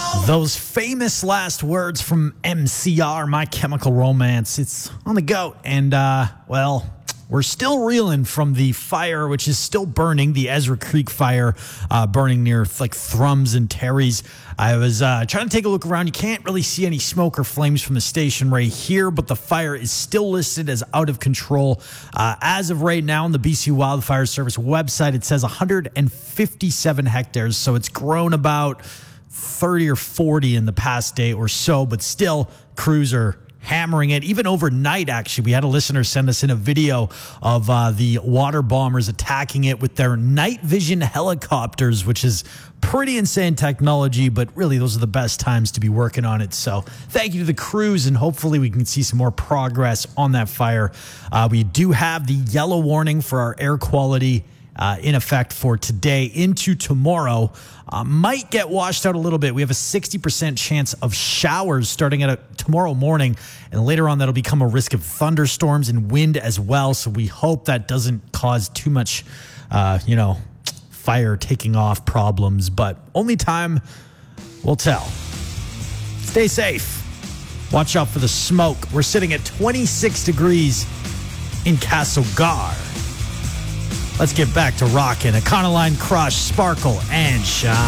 Those famous last words from MCR, My Chemical Romance. It's on the goat. And, we're still reeling from the fire, which is still burning, the Ezra Creek fire burning near like Thrums and Terry's. I was trying to take a look around. You can't really see any smoke or flames from the station right here, but the fire is still listed as out of control. As of right now on the BC Wildfire Service website, it says 157 hectares, so it's grown about 30 or 40 in the past day or so, but still crews are hammering it. Even overnight, actually, we had a listener send us in a video of the water bombers attacking it with their night vision helicopters, which is pretty insane technology, but really those are the best times to be working on it. So thank you to the crews, and hopefully we can see some more progress on that fire. We do have the yellow warning for our air quality in effect for today into tomorrow. Might get washed out a little bit. We have a 60% chance of showers starting at tomorrow morning, and later on that'll become a risk of thunderstorms and wind as well. So we hope that doesn't cause too much, fire taking off problems, but only time will tell. Stay safe. Watch out for the smoke. We're sitting at 26 degrees in Castlegar. Let's get back to rocking. Econoline Crush, Sparkle, and Shine.